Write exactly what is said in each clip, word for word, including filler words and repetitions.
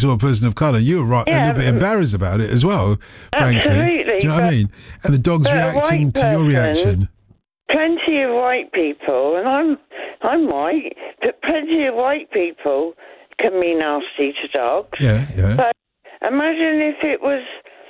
saw a person of colour. You were right, Yeah, a little bit embarrassed about it as well, frankly. Absolutely. Do you know what I mean? And the dog's reacting to your reaction. Plenty of white people, and I'm I'm white, but plenty of white people can be nasty to dogs. Yeah, yeah. But imagine if it was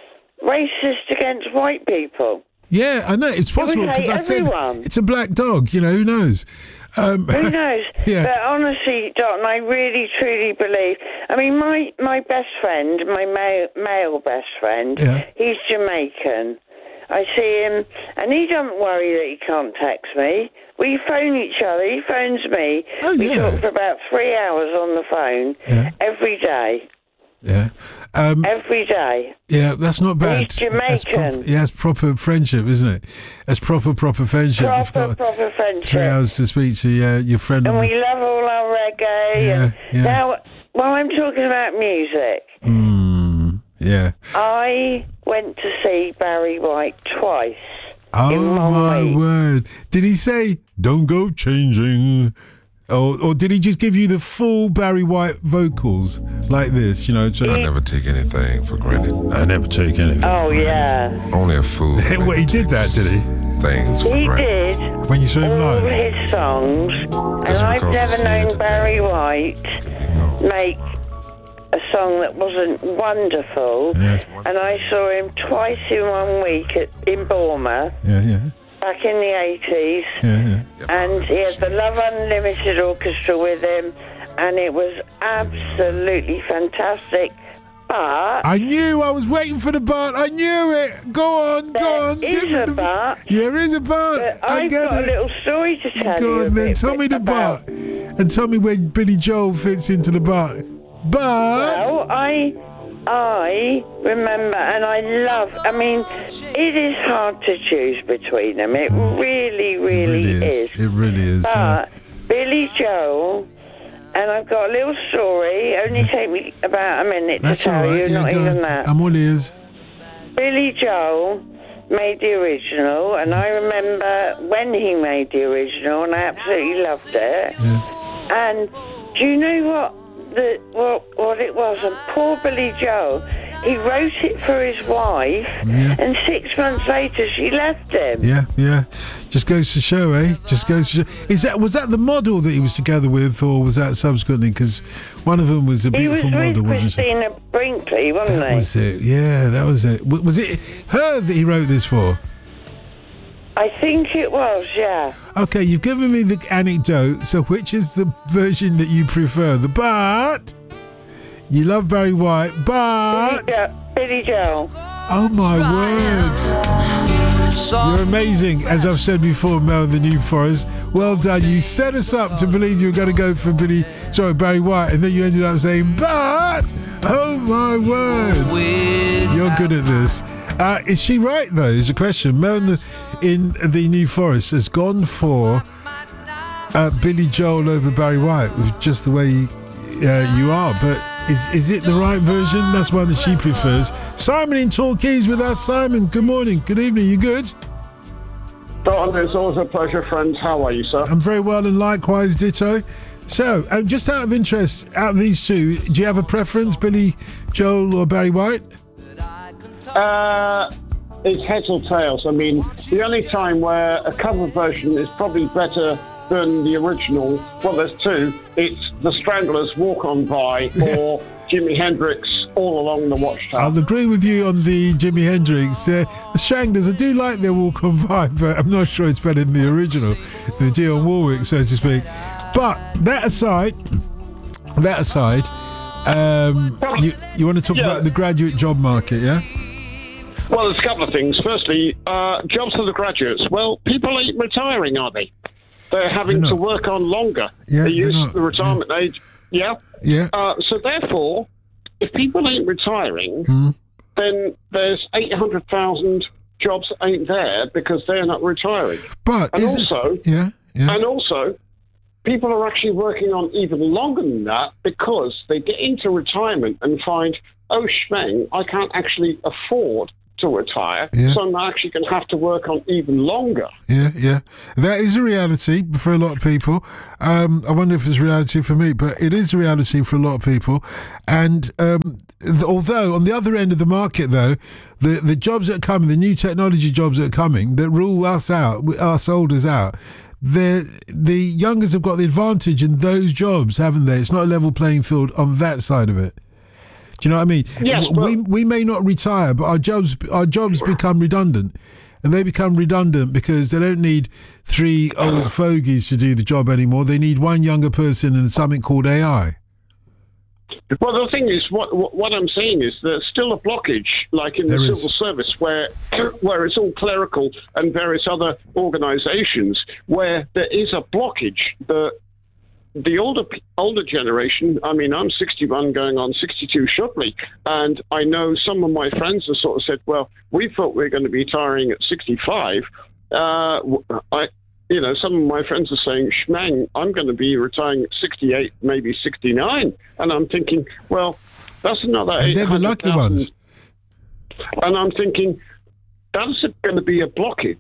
racist against white people. Yeah, I know. It's possible because I said it's a black dog. You know, who knows? Um, who knows? Yeah. But honestly, Dalton, I really, truly believe. I mean, my, my best friend, my male, male best friend, yeah. he's Jamaican. I see him, and he doesn't worry that he can't text me. We phone each other. He phones me. Oh, we yeah. talk for about three hours on the phone yeah. every day. Yeah. Um, every day. Yeah, that's not bad. He's Jamaican. That's pro- yeah, it's proper friendship, isn't it? That's proper, proper friendship. Proper, You've got proper friendship. Three hours to speak to uh, your friend. And on we the... love all our reggae. Yeah, and yeah. Now, while I'm talking about music, mm, yeah. I went to see Barry White twice. Oh, my week. word. Did he say, don't go changing? Or, or did he just give you the full Barry White vocals like this? You know, he, I never take anything for granted. I never take anything. Oh for yeah. Granted. Only a fool. Well, he did that, did he? Things for he granted. did. When you saw him all live. his songs, That's and I've never known today. Barry White make a song that wasn't wonderful. Yes. And I saw him twice in one week at, in Bournemouth. Yeah, yeah. Back in the eighties, yeah, yeah. and he had the Love Unlimited Orchestra with him, and it was absolutely fantastic. But I knew I was waiting for the but. I knew it. Go on, go on. there is a but. There is a but. But I I've get got it. a little story to tell Go you. on, a then bit tell me the about. but, and tell me where Billy Joel fits into the but. But Well, I. I remember, and I love, I mean, it is hard to choose between them. It really, really, it really is. is. It really is. But uh, Billy Joel, and I've got a little story, only yeah. take me about a minute That's to tell all right. you, yeah, not go even on. that. I'm all ears. Billy Joel made the original, and I remember when he made the original, and I absolutely loved it. Yeah. And do you know what? The, what, what it was, and poor Billy Joel, he wrote it for his wife, yeah. and six months later she left him. Yeah, yeah. Just goes to show, eh? Just goes to show. Is that was that the model that he was together with, or was that subsequently? Because one of them was a beautiful he was model, with wasn't she? Christina Brinkley, wasn't that he? was it. Yeah, that was it. W- Was it her that he wrote this for? I think it was, yeah. Okay, you've given me the anecdote, so which is the version that you prefer? The but? You love Barry White, but... Billy, jo- Billy Joel. Oh, my word. You're amazing, as I've said before, Mel, the New Forest. Well done. You set us up to believe you were going to go for Billy, sorry, Barry White, and then you ended up saying, but... Oh, my word. You're good at this. Uh, is she right, though, is the question. Mel in the, in the New Forest has gone for uh, Billy Joel over Barry White, with just the way uh, you are. But is is it the right version? That's one that she prefers. Simon in Torquay with us. Simon, good morning, good evening, you good? Dalton, it's always a pleasure, friends. How are you, sir? I'm very well, and likewise, ditto. So, um, just out of interest, out of these two, do you have a preference, Billy Joel or Barry White? Uh, it's heads or tails. I mean, the only time where a cover version is probably better than the original, well, there's two. It's The Stranglers' Walk On By or Jimi Hendrix' All Along the Watchtower. I'll agree with you on the Jimi Hendrix. Uh, the Stranglers, I do like their Walk On By, but I'm not sure it's better than the original, the Dionne Warwick, so to speak. But that aside, that aside, um, you, you want to talk yeah. about the graduate job market, yeah? Well, there's a couple of things. Firstly, uh, jobs for the graduates. Well, people ain't retiring, are they? They're having they're to work on longer. Yeah, they use not, the retirement yeah. age. Yeah? Yeah. Uh, so therefore, if people ain't retiring, mm. then there's eight hundred thousand jobs that ain't there because they're not retiring. But and is also, it, yeah, yeah. And also, people are actually working on even longer than that because they get into retirement and find, oh, shmang, I can't actually afford to retire, Yeah. so I'm actually going to have to work on even longer. Yeah, yeah. That is a reality for a lot of people. Um, I wonder if it's reality for me, but it is a reality for a lot of people. And um, th- although on the other end of the market, though, the, the jobs that are coming, the new technology jobs that are coming, that rule us out, us olders out, the the youngers have got the advantage in those jobs, haven't they? It's not a level playing field on that side of it. Do you know what I mean? Yes, we but- we may not retire, but our jobs our jobs become redundant, and they become redundant because they don't need three old fogies to do the job anymore. They need one younger person and something called A I. Well, the thing is, what what what I'm saying is there's still a blockage, like in the There is. civil service, where where it's all clerical and various other organisations, where there is a blockage. The the older older generation. I mean, I'm sixty-one, going on sixty-two shortly, and I know some of my friends have sort of said, "Well, we thought we were going to be retiring at sixty-five." Uh, I. You know, some of my friends are saying, "Schmang, I'm going to be retiring at sixty-eight, maybe sixty-nine." And I'm thinking, well, that's another And they're the lucky ones. And I'm thinking, that's going to be a blockage.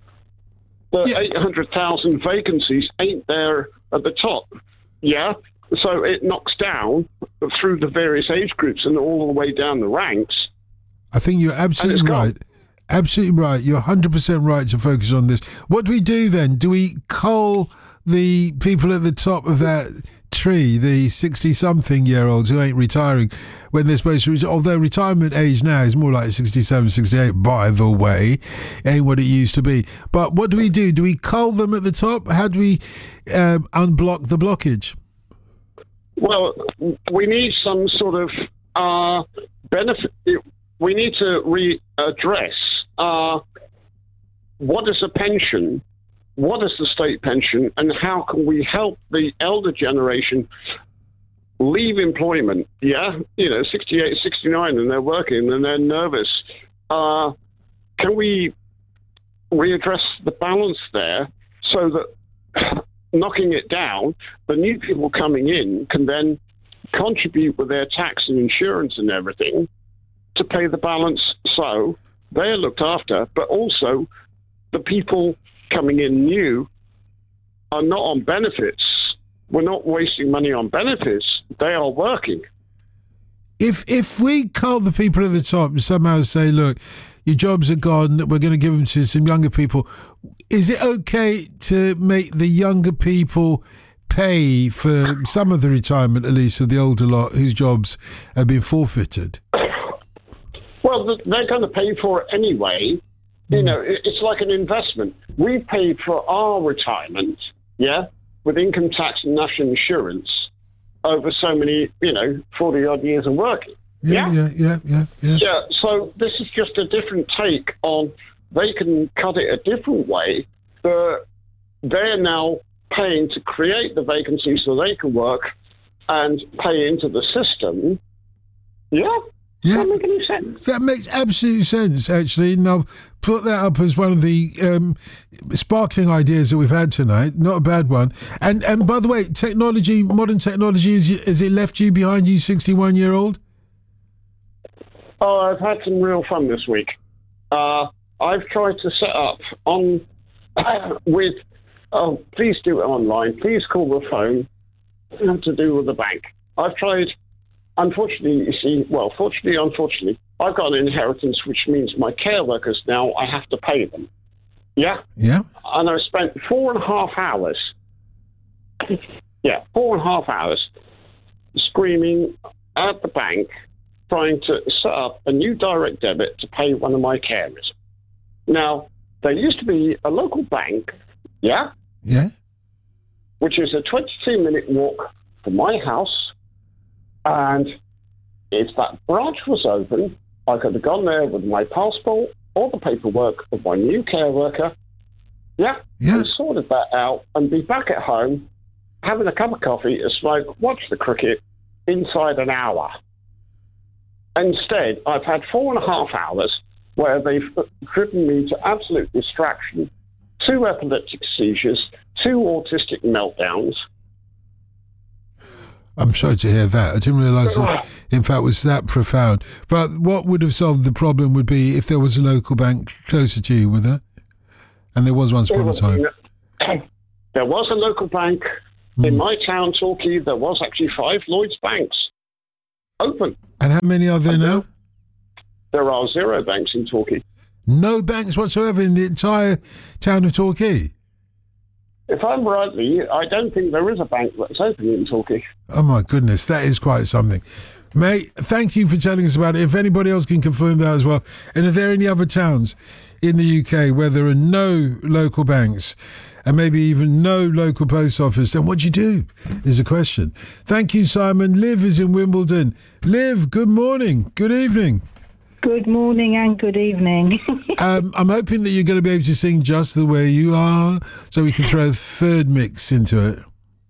The Yeah. eight hundred thousand vacancies ain't there at the top. Yeah? So it knocks down through the various age groups and all the way down the ranks. I think you're absolutely gone. right. Absolutely right. You're one hundred percent right to focus on this. What do we do then? Do we cull the people at the top of that tree, the sixty-something-year-olds who ain't retiring when they're supposed to retire? Although retirement age now is more like sixty-seven, sixty-eight, by the way, ain't what it used to be. But what do we do? Do we cull them at the top? How do we um, unblock the blockage? Well, we need some sort of uh, benefit. We need to readdress uh, what is a pension, what is the state pension, and how can we help the elder generation leave employment? Yeah, you know, sixty-eight, sixty-nine, and they're working and they're nervous. Uh, can we readdress the balance there so that knocking it down, the new people coming in can then contribute with their tax and insurance and everything to pay the balance, so they're looked after, but also the people coming in new are not on benefits. We're not wasting money on benefits. They are working. If if we cull the people at the top and somehow say, look, your jobs are gone, we're going to give them to some younger people, is it okay to make the younger people pay for some of the retirement, at least of the older lot whose jobs have been forfeited? Well, th- they're going to pay for it anyway. You know, it- it's like an investment. We paid for our retirement, yeah, with income tax and national insurance over so many, you know, forty odd years of working. Yeah, yeah, yeah, yeah, yeah. Yeah, so this is just a different take on, they can cut it a different way, but they're now paying to create the vacancy so they can work and pay into the system. Yeah? Yeah. Doesn't make any sense. That makes absolute sense, actually, and I'll put that up as one of the um, sparkling ideas that we've had tonight. Not a bad one. And and by the way, technology, modern technology, is, has it left you behind, you sixty-one-year-old? Oh, I've had some real fun this week. Uh, I've tried to set up on with, oh, please do it online. Please call the phone. Have to do with the bank. I've tried, unfortunately, you see, well, fortunately, unfortunately, I've got an inheritance, which means my care workers now, I have to pay them. Yeah? Yeah. And I spent four and a half hours, yeah, four and a half hours screaming at the bank, trying to set up a new direct debit to pay one of my carers. Now, there used to be a local bank, yeah, Yeah. which is a twenty-two minute walk from my house, and if that branch was open, I could have gone there with my passport or the paperwork of my new care worker, yeah, Yeah. and sorted that out and be back at home, having a cup of coffee, a smoke, watch the cricket inside an hour. Instead, I've had four and a half hours where they've driven me to absolute distraction, two epileptic seizures, two autistic meltdowns. I'm sorry to hear that. I didn't realise that, in fact, it was that profound. But what would have solved the problem would be if there was a local bank closer to you, would there? And there was once upon a time. There was a local bank mm. in my town, Torquay. There was actually five Lloyds banks open. And how many are there now? There are zero banks in Torquay. No banks whatsoever in the entire town of Torquay? If I'm rightly, I don't think there is a bank that's open in Torquay. Oh, my goodness. That is quite something. Mate, thank you for telling us about it. If anybody else can confirm that as well. And are there any other towns in the U K where there are no local banks and maybe even no local post office, then what do you do is a question. Thank you, Simon. Liv is in Wimbledon. Liv, good morning. Good evening. Good morning and good evening. um, I'm hoping that you're going to be able to sing Just the Way You Are so we can throw a third mix into it.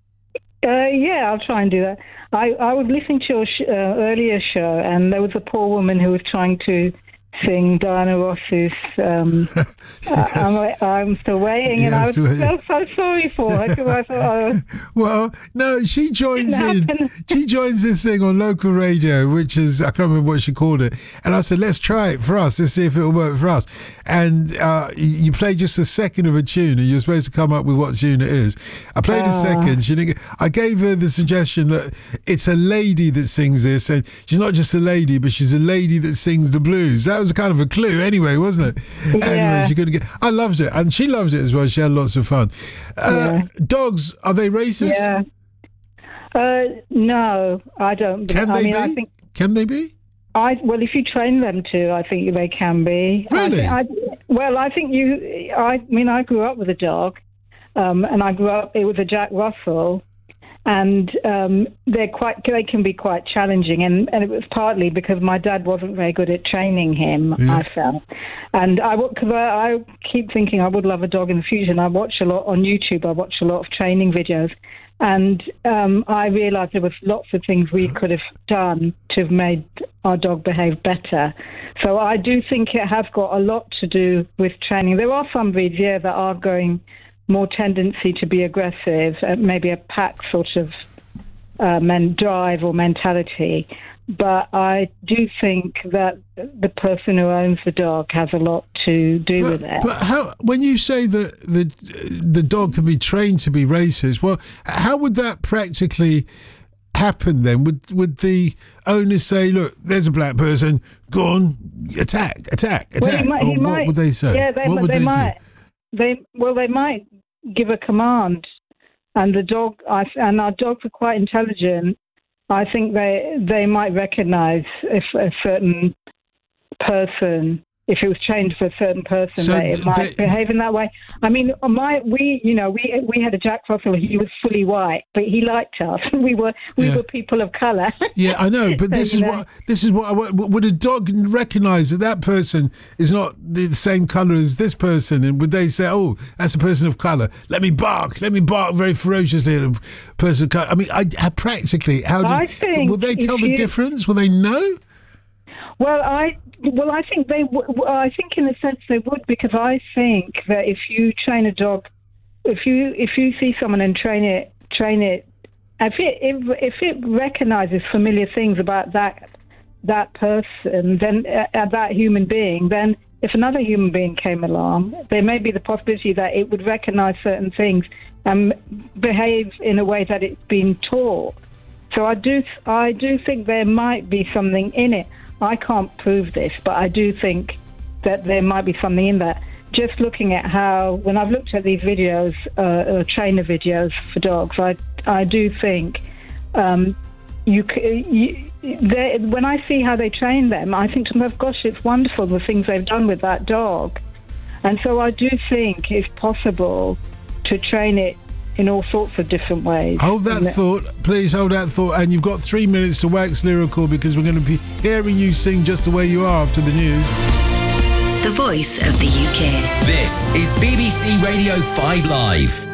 Uh, yeah, I'll try and do that. I, I was listening to your sh- uh, earlier show, and there was a poor woman who was trying to sing Diana Ross's um, yes. I'm, I'm Still Waiting, yes, and I was so, so sorry for her because I thought, oh, well, no, she joins in. She joins this thing on local radio, which is, I can't remember what she called it, and I said, let's try it for us, let's see if it'll work for us. And uh, you play just a second of a tune, and you're supposed to come up with what tune it is. I played uh. a second. She didn't. I gave her the suggestion that it's a lady that sings this, and she's not just a lady, but she's a lady that sings the blues. That was kind of a clue anyway, wasn't it? Yeah. Anyway, she couldn't get. I loved it, and she loved it as well. She had lots of fun. Uh, yeah. Dogs, are they racist? Yeah. Uh, no, I don't. Can I they mean, be? I think, can they be? I well, if you train them to, I think they can be. Really? I, I, well, I think you. I mean, I grew up with a dog, um, and I grew up. It was a Jack Russell. And um, they're quite, they can be quite challenging, and, and it was partly because my dad wasn't very good at training him. Yeah. I felt, and I because I, I keep thinking I would love a dog in the future. And I watch a lot on YouTube. I watch a lot of training videos, and um, I realised there was lots of things we could have done to have made our dog behave better. So I do think it has got a lot to do with training. There are some breeds, yeah, that are going more tendency to be aggressive, uh, maybe a pack sort of uh, men drive or mentality. But I do think that the person who owns the dog has a lot to do but, with it. But how, when you say that the the dog can be trained to be racist, well, how would that practically happen then? Would would the owners say, "Look, there's a black person, go on, attack, attack, attack"? Well, he might, he or might, what would they say? Yeah, they, what would they, they might. do? They well, they might give a command, and the dog. I, and our dogs are quite intelligent. I think they they might recognise if a certain person, if it was trained for a certain person, So that it might they- behave in that way. I mean, my we you know we we had a Jack Russell. He was fully white, but he liked us. We were we Yeah. were people of colour. Yeah, I know, but So, this you is know. what this is what I want. Would a dog recognise that that person is not the same colour as this person, and would they say, "Oh, that's a person of colour. Let me bark. Let me bark very ferociously at a person of colour"? I mean, I, I practically, how does I think will they tell if the you- difference? Will they know? Well, I well, I think they. W- I think, in a sense, they would, because I think that if you train a dog, if you if you see someone and train it, train it, if it if, if it recognises familiar things about that that person, then uh, that human being, then if another human being came along, there may be the possibility that it would recognise certain things and behave in a way that it's been taught. So I do I do think there might be something in it. I can't prove this, but I do think that there might be something in that. Just looking at how, when I've looked at these videos, uh, uh, trainer videos for dogs, I I do think um, you, c- you they, when I see how they train them, I think to myself, gosh, it's wonderful the things they've done with that dog. And so I do think it's possible to train it in all sorts of different ways. Hold that And thought, please hold that thought, and you've got three minutes to wax lyrical because we're going to be hearing you sing Just the Way You Are after the news. The voice of the U K. This is B B C Radio five Live.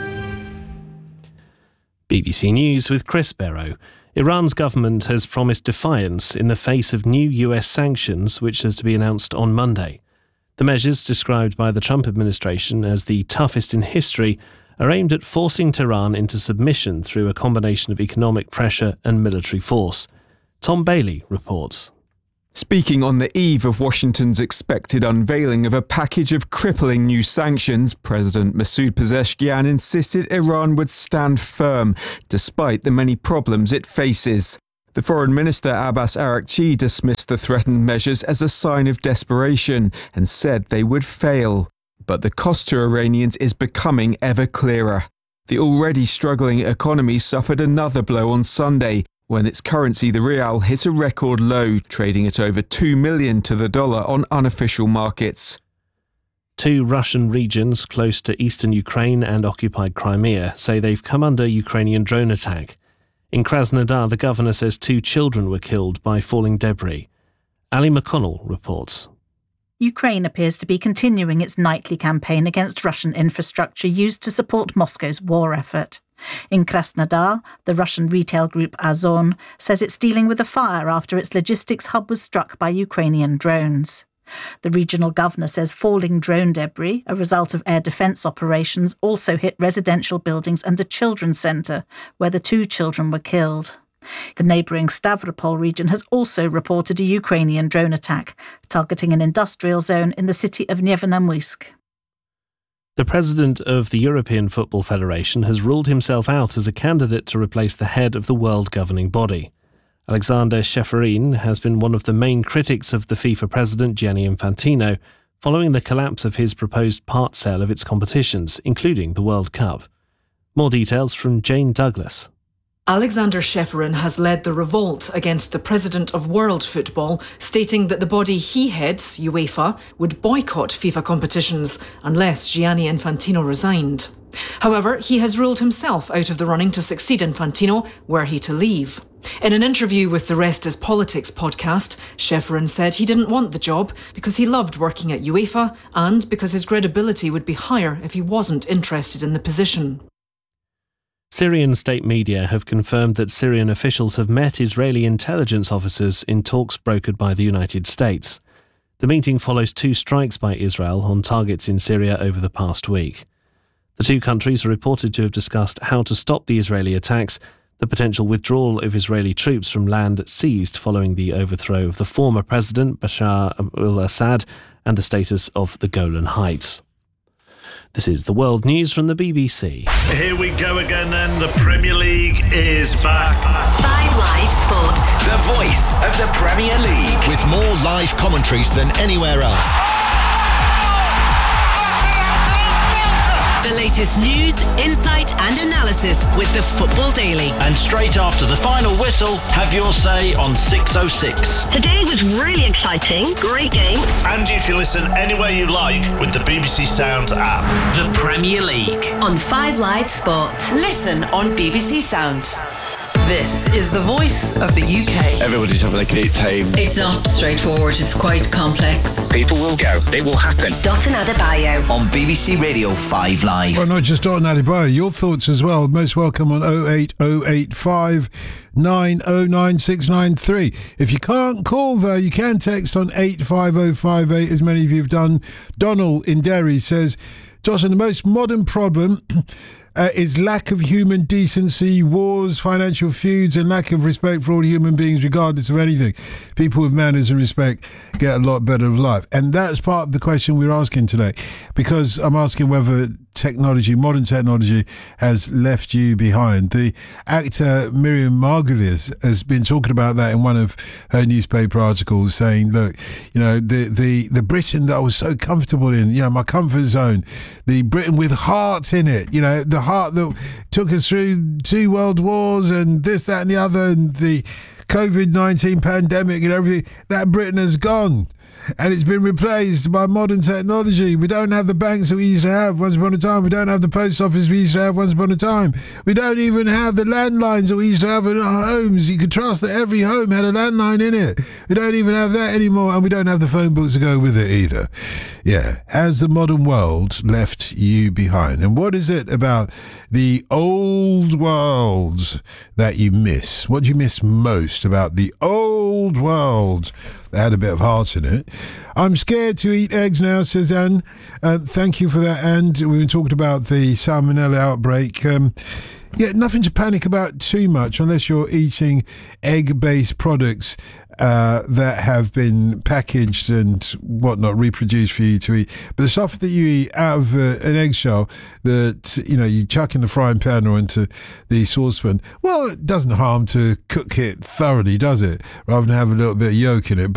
B B C News with Chris Barrow. Iran's government has promised defiance in the face of new U S sanctions, which are to be announced on Monday. The measures, described by the Trump administration as the toughest in history, are aimed at forcing Tehran into submission through a combination of economic pressure and military force. Tom Bailey reports. Speaking on the eve of Washington's expected unveiling of a package of crippling new sanctions, President Masoud Pezeshkian insisted Iran would stand firm, despite the many problems it faces. The Foreign Minister Abbas Araghchi dismissed the threatened measures as a sign of desperation and said they would fail. But the cost to Iranians is becoming ever clearer. The already struggling economy suffered another blow on Sunday, when its currency, the rial, hit a record low, trading at over two million to the dollar on unofficial markets. Two Russian regions close to eastern Ukraine and occupied Crimea say they've come under Ukrainian drone attack. In Krasnodar, the governor says two children were killed by falling debris. Ali McConnell reports. Ukraine appears to be continuing its nightly campaign against Russian infrastructure used to support Moscow's war effort. In Krasnodar, the Russian retail group Ozon says it's dealing with a fire after its logistics hub was struck by Ukrainian drones. The regional governor says falling drone debris, a result of air defence operations, also hit residential buildings and a children's centre, where the two children were killed. The neighbouring Stavropol region has also reported a Ukrainian drone attack, targeting an industrial zone in the city of Nevenomuysk. The president of the European Football Federation has ruled himself out as a candidate to replace the head of the world governing body. Alexander Ceferin has been one of the main critics of the FIFA president Gianni Infantino, following the collapse of his proposed part sale of its competitions, including the World Cup. More details from Jane Douglas. Alexander Ceferin has led the revolt against the president of world football, stating that the body he heads, UEFA, would boycott FIFA competitions unless Gianni Infantino resigned. However, he has ruled himself out of the running to succeed Infantino were he to leave. In an interview with the Rest is Politics podcast, Ceferin said he didn't want the job because he loved working at UEFA and because his credibility would be higher if he wasn't interested in the position. Syrian state media have confirmed that Syrian officials have met Israeli intelligence officers in talks brokered by the United States. The meeting follows two strikes by Israel on targets in Syria over the past week. The two countries are reported to have discussed how to stop the Israeli attacks, the potential withdrawal of Israeli troops from land seized following the overthrow of the former president Bashar al-Assad, and the status of the Golan Heights. This is the world news from the B B C. Here we go again then. The Premier League is back. Five Live Sports. The voice of the Premier League. With more live commentaries than anywhere else. The latest news, insight and analysis with the Football Daily. And straight after the final whistle, have your say on six oh six. Today was really exciting. Great game. And you can listen anywhere you like with the B B C Sounds app. The Premier League. On Five Live Sports. Listen on B B C Sounds. This is the voice of the U K. Everybody's having a great time. It's not straightforward, it's quite complex. People will go, it will happen. Dotun Adebayo. On B B C Radio five Live. Well, not just Dotun Adebayo, your thoughts as well. Most welcome on oh eight oh eight five nine oh nine six nine three. If you can't call though, you can text on eight five oh five eight, as many of you have done. Donald in Derry says, Jocelyn, the most modern problem Uh, is lack of human decency, wars, financial feuds, and lack of respect for all human beings, regardless of anything. People with manners and respect get a lot better of life. And that's part of the question we're asking today, because I'm asking whether technology, modern technology, has left you behind. The actor Miriam Margolyes has been talking about that in one of her newspaper articles, saying, look, you know, the, the, the Britain that I was so comfortable in, you know, my comfort zone, the Britain with heart in it, you know, the heart that took us through two world wars and this, that and the other, and the covid nineteen pandemic and everything, that Britain has gone. And it's been replaced by modern technology. We don't have the banks that we used to have once upon a time. We don't have the post office we used to have once upon a time. We don't even have the landlines that we used to have in our homes. You could trust that every home had a landline in it. We don't even have that anymore, and we don't have the phone books to go with it either. Yeah. Has the modern world left you behind? And what is it about the old world that you miss? What do you miss most about the old old world. They had a bit of heart in it. I'm scared to eat eggs now, says Anne. Uh, thank you for that, Anne. We've been talking about the salmonella outbreak. Um, yeah, nothing to panic about too much unless you're eating egg-based products uh, that have been packaged and whatnot, reproduced for you to eat. But the stuff that you eat out of uh, an eggshell that, you know, you chuck in the frying pan or into the saucepan, well, it doesn't harm to cook it thoroughly, does it? Rather than have a little bit of yolk in it.